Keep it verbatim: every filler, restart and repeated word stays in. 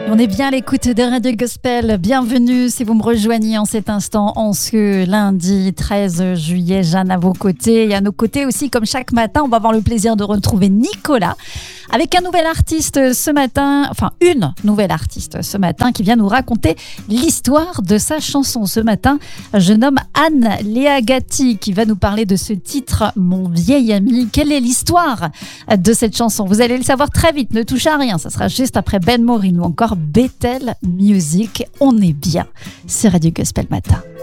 On est bien à l'écoute de Radio Gospel. Bienvenue si vous me rejoignez en cet instant, en ce lundi treize juillet. Jeanne à vos côtés et à nos côtés aussi, comme chaque matin, on va avoir le plaisir de retrouver Nicolas avec un nouvel artiste ce matin, enfin une nouvelle artiste ce matin qui vient nous raconter l'histoire de sa chanson. Ce matin, je nomme Anne-Léa Gatti qui va nous parler de ce titre, Mon vieil ami. Quelle est l'histoire de cette chanson? Vous allez le savoir très vite, ne touchez à rien. Ça sera juste après Ben Maureen ou encore Bethel Music. On est bien, c'est Radio Gospel Matin.